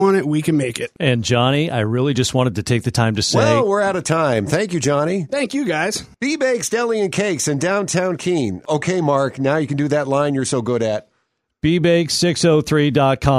want it, we can make it. And Johnny, I really just wanted to take the time to say... Well, we're out of time. Thank you, Johnny. Thank you, guys. B-Bakes Deli and Cakes in downtown Keene. Okay, Mark, now you can do that line you're so good at. bbake603.com.